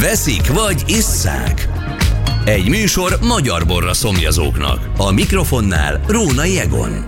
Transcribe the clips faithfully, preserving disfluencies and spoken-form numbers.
veszik vagy isszák. Egy műsor magyar borra szomjazóknak. A mikrofonnál Rónai Egon.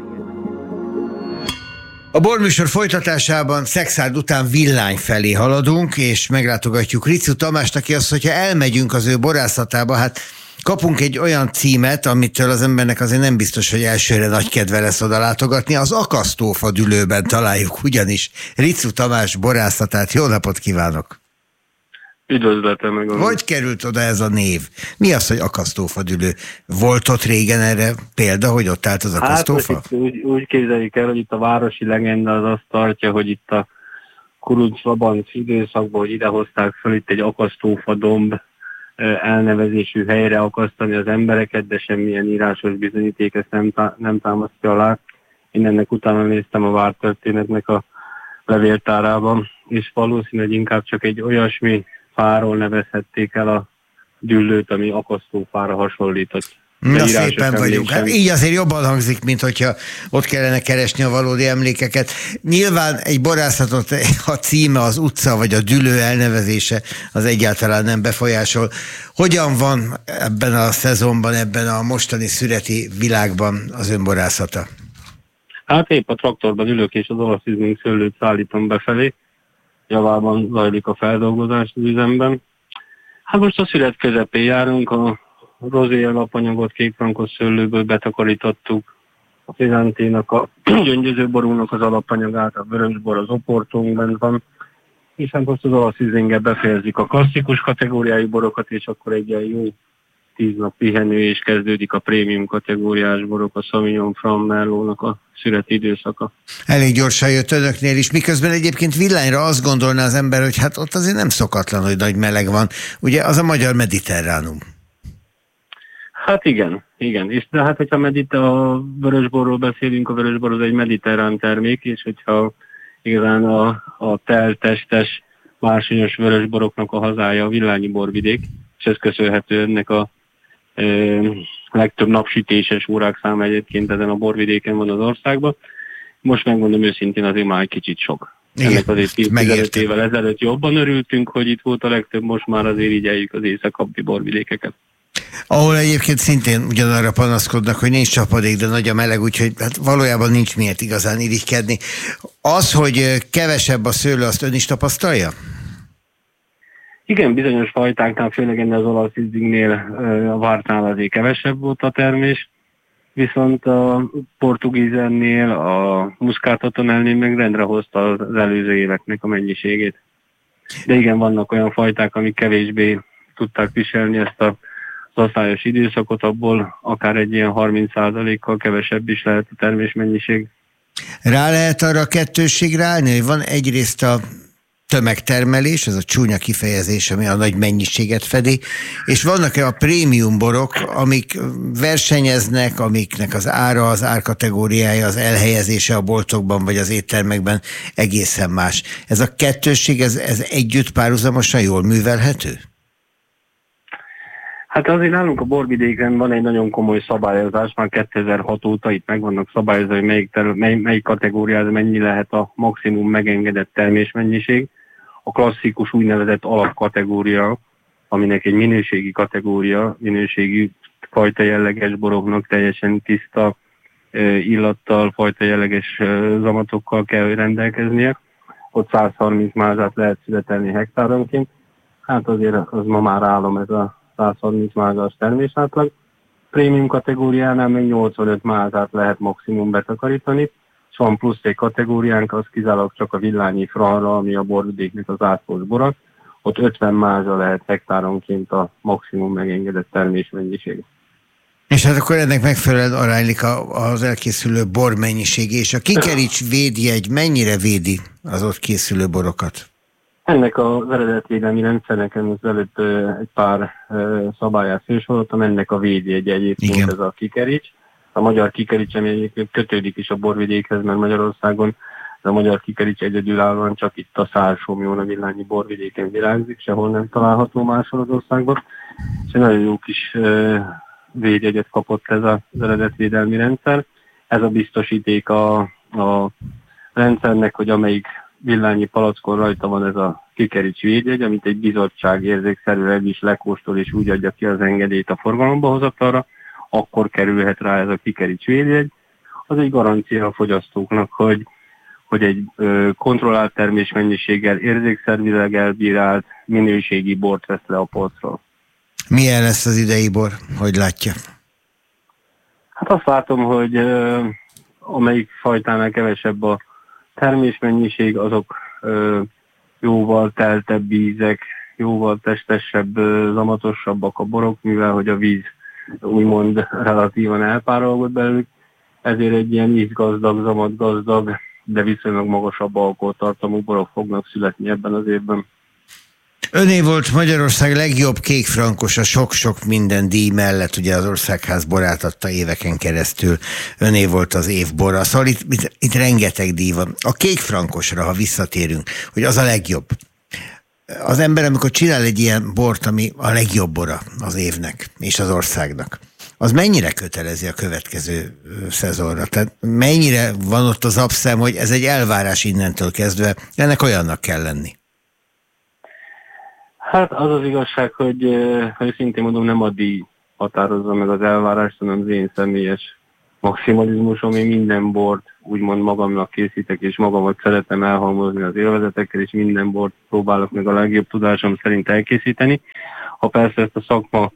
A borműsor folytatásában Szekszárd után Villány felé haladunk, és meglátogatjuk Riczú Tamást, aki azt, hogyha elmegyünk az ő borászatába, hát kapunk egy olyan címet, amitől az embernek azért nem biztos, hogy elsőre nagy kedve lesz oda látogatni. Az Akasztófa Dülőben találjuk ugyanis Riczú Tamás borászatát. Jó napot kívánok! Üdvözletem meg! Hogy került oda ez a név? Mi az, hogy Akasztófa Dülő? Volt ott régen erre példa, hogy ott állt az akasztófa? Hát, úgy, úgy képzeljük el, hogy itt a városi legenda az azt tartja, hogy itt a Kurucs-Labanc időszakban, hogy idehozták fel itt egy akasztófa domb elnevezésű helyre akasztani az embereket, de semmilyen írásos bizonyíték ezt nem, tá- nem támasztja alá. Én ennek utána néztem a vártörténetnek a levéltárában, és valószínűleg inkább csak egy olyasmi fáról nevezhették el a Düllőt, ami akasztófára hasonlított. Na szépen vagyunk. Hát így azért jobban hangzik, mint hogyha ott kellene keresni a valódi emlékeket. Nyilván egy borászatot a címe, az utca vagy a Düllő elnevezése az egyáltalán nem befolyásol. Hogyan van ebben a szezonban, ebben a mostani szüreti világban az önborászata? Hát épp a traktorban ülök, és az olaszizmink szőlőt szállítom befelé. Javában zajlik a feldolgozás az üzemben. Hát most a szület közepén járunk, a rozé alapanyagot kékfrankos szőlőből betakarítottuk, a fizanténak, a gyöngyözőborúnak az alapanyagát, a vörösbor az oportónkban van, és hát most az olaszizminggel befejezik a klasszikus kategóriájú borokat, és akkor egy ilyen jó tíz nap pihenő, és kezdődik a prémium kategóriás borok, a Sauvignon Franc Merlotnak a szüreti időszaka. Elég gyorsan jött önöknél is, miközben egyébként Villányra azt gondolná az ember, hogy hát ott azért nem szokatlan, hogy nagy meleg van. Ugye az a magyar mediterránum. Hát igen, igen. És de hát, hogyha medit a vörösborról beszélünk, a vörösbor az egy mediterrán termék, és hogyha igazán a, a teltestes, mársonyos vörösboroknak a hazája a villányi borvidék, és ez köszönhető ennek a e, legtöbb napsütéses órák száma egyébként ezen a borvidéken van az országban. Most megmondom őszintén, azért már egy kicsit sok. Igen, ennek azért tizenöt évvel ezelőtt jobban örültünk, hogy itt volt a legtöbb, most már azért igyeljük az északabbi borvidékeket. Ahol egyébként szintén ugyanarra panaszkodnak, hogy nincs csapadék, de nagy a meleg, úgyhogy hát valójában nincs miért igazán irigykedni. Az, hogy kevesebb a szőlő, azt ön is tapasztalja? Igen, bizonyos fajtáknál, főleg ennél az olaszizmnél a vártnál azért kevesebb volt a termés, viszont a portugízennél, a muszkátotonelnél meg rendre hozta az előző éveknek a mennyiségét. De igen, vannak olyan fajták, amik kevésbé tudták viselni ezt a az asszályos időszakot, abból akár egy ilyen harminc százalékkal kevesebb is lehet a termésmennyiség. Rá lehet arra a kettősségre állni, hogy van egyrészt a tömegtermelés, ez a csúnya kifejezés, ami a nagy mennyiséget fedi, és vannak-e a prémium borok, amik versenyeznek, amiknek az ára, az árkategóriája, az elhelyezése a boltokban vagy az éttermekben egészen más. Ez a kettősség, ez, ez együtt párhuzamosan jól művelhető? Hát azért nálunk a borvidéken van egy nagyon komoly szabályozás, már kétezer-hat óta itt meg vannak szabályozva, hogy melyik, terül, mely, melyik kategóriában mennyi lehet a maximum megengedett termésmennyiség. A klasszikus úgynevezett alapkategória, aminek egy minőségi kategória, minőségi fajta jelleges boroknak teljesen tiszta illattal, fajta jelleges zamatokkal kell rendelkeznie. Ott száz harminc mázsát lehet születelni hektáronként. Hát azért az ma már állom ez a száz harminc mázsás termésátlag. Prémium kategóriánál még nyolcvanöt mázsát lehet maximum betakarítani, és van plusz egy kategóriánk, az kizárólag csak a Villányi Franra, ami a borvidéknek az átlagos bora. Ott ötven mázsa lehet hektáronként a maximum megengedett termésmennyiség. És hát akkor ennek megfelelően aránylik az elkészülő bor mennyisége, és a kikerics védjegy mennyire védi az ott készülő borokat? Ennek az eredetvédelmi rendszernek az előtt egy pár szabályát felsoroltam, ennek a védjegy egyébként. Igen. Ez a kikerics. A magyar kikerics, ami egyébként kötődik is a borvidékhez, mert Magyarországon a magyar kikerics egyedülállóan csak itt a Szársomjón, a Villányi borvidéken virágzik, sehol nem található máshol az országban. És egy nagyon jó kis védjegyet kapott ez az eredetvédelmi rendszer. Ez a biztosíték a, a rendszernek, hogy amelyik villányi palackon rajta van ez a Kikerics védjegy, amit egy bizottság érzékszerűleg is lekóstol és úgy adja ki az engedélyt a forgalomba hozatalra, akkor kerülhet rá ez a Kikerics védjegy. Az egy garancia a fogyasztóknak, hogy, hogy egy ö, kontrollált termésmennyiséggel, érzékszervileg elbírált minőségi bort vesz le a polcról. Milyen lesz az idei bor? Hogy látja? Hát azt látom, hogy ö, amelyik fajtánál kevesebb a termésmennyiség, azok ö, jóval teltebb ízek, jóval testesebb, ö, zamatosabbak a borok, mivel hogy a víz úgymond relatívan elpárolgott belőlük, ezért egy ilyen ízgazdag, zamatgazdag, de viszonylag magasabb alkoholtartalmú borok fognak születni ebben az évben. Öné volt Magyarország legjobb kékfrankos a sok-sok minden díj mellett, ugye az Országház borát adta éveken keresztül. Öné volt az év bora. Szóval itt, itt, itt rengeteg díj van. A kékfrankosra, ha visszatérünk, hogy az a legjobb. Az ember, amikor csinál egy ilyen bort, ami a legjobb bora az évnek és az országnak, az mennyire kötelezi a következő szezonra? Tehát mennyire van ott az abszem, hogy ez egy elvárás innentől kezdve, ennek olyannak kell lenni? Hát az az igazság, hogy, hogy szintén mondom, nem a díj határozza meg az elvárást, hanem az én személyes maximalizmusom. Én minden bort úgymond magamnak készítek, és magamat szeretem elhalmozni az élvezetekkel, és minden bort próbálok meg a legjobb tudásom szerint elkészíteni. Ha persze ezt a szakma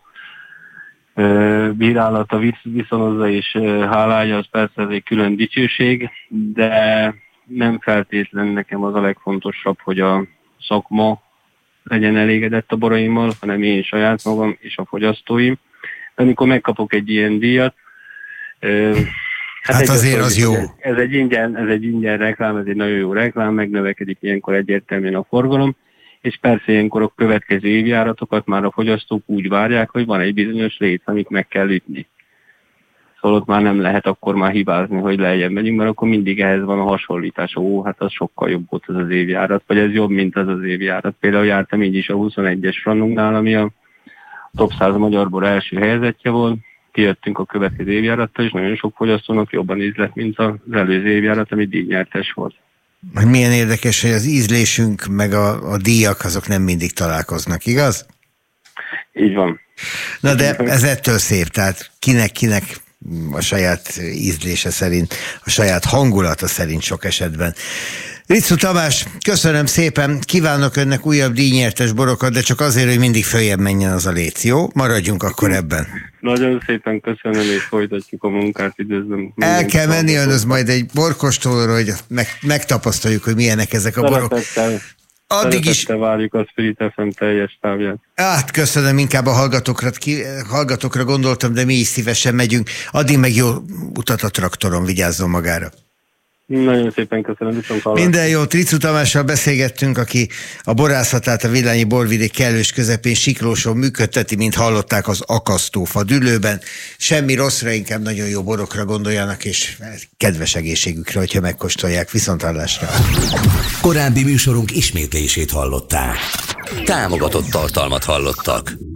bírálata viszonozza és hálálja, az persze ez egy külön dicsőség, de nem feltétlen nekem az a legfontosabb, hogy a szakma legyen elégedett a boraimmal, hanem én saját magam és a fogyasztóim. De amikor megkapok egy ilyen díjat, hát, hát azért az jó. Ez, ez, egy ingyen, ez egy ingyen reklám, ez egy nagyon jó reklám, megnövekedik ilyenkor egyértelműen a forgalom, és persze ilyenkor a következő évjáratokat már a fogyasztók úgy várják, hogy van egy bizonyos léc, amit meg kell ütni. Szóval ott már nem lehet akkor már hibázni, hogy lejjebb megyünk, mert akkor mindig ehhez van a hasonlítás. Ó, hát az sokkal jobb volt az az évjárat, vagy ez jobb, mint az az évjárat. Például jártam így is a huszonegyes Frannunknál, ami a top száz magyar bor első helyezettje volt. Kijöttünk a következő évjárattal, és nagyon sok fogyasztónak jobban ízlett, mint az előző évjárat, ami díjnyertes volt. Milyen érdekes, hogy az ízlésünk meg a, a díjak azok nem mindig találkoznak, igaz? Így van. Na de ez ettől szép, tehát kinek-kinek a saját ízlése szerint, a saját hangulata szerint sok esetben. Ritzu Tamás, köszönöm szépen, kívánok önnek újabb díjnyertes borokat, de csak azért, hogy mindig följebb menjen az a léc, jó? Maradjunk akkor ebben. Nagyon szépen köszönöm, és folytatjuk a munkát, üdvözlöm. El kell menni önöz majd egy borkóstolóra, hogy meg, megtapasztaljuk, hogy milyenek ezek a borok. Addig is várjuk a Spirit ef em teljes távját. Hát köszönöm, inkább a hallgatókra, ki, hallgatókra gondoltam, de mi is szívesen megyünk. Addig meg jó utat a traktoron, vigyázzon magára. Nagyon szépen köszönöm, viszont hallgatom. Minden jó, Ritzu Tamással beszélgettünk, aki a borászatát a Villányi borvidék kellős közepén Siklóson működteti, mint hallották, az akasztófa dűlőben. Semmi rosszra, inkább nagyon jó borokra gondoljanak, és kedves egészségükre, hogyha megkóstolják. Viszonthallásra. Korábbi műsorunk ismétlését hallották. Támogatott tartalmat hallottak.